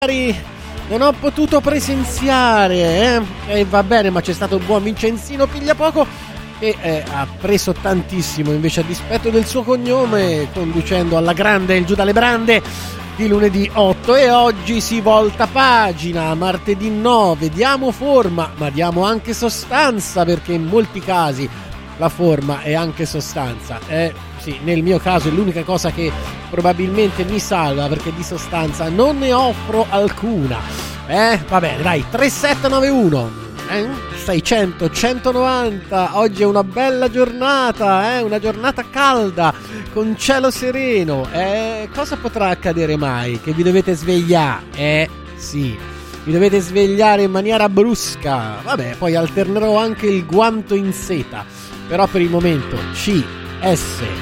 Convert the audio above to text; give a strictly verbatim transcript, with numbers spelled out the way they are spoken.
Non ho potuto presenziare, eh? E va bene, ma c'è stato il buon Vincenzino Pigliapoco che eh, ha preso tantissimo invece a dispetto del suo cognome, conducendo alla grande il Giù dalle Brande di lunedì otto. E oggi si volta pagina, martedì nove, diamo forma ma diamo anche sostanza, perché in molti casi la forma è anche sostanza. Eh sì, nel mio caso è l'unica cosa che probabilmente mi salva, perché di sostanza non ne offro alcuna. Eh, va bene, dai, tre sette nove uno eh? seicento centonovanta. Oggi è una bella giornata, eh? Una giornata calda con cielo sereno. Eh, cosa potrà accadere mai? Che vi dovete svegliare? Eh, sì, vi dovete svegliare in maniera brusca. Vabbè, poi alternerò anche il guanto in seta. Però per il momento C S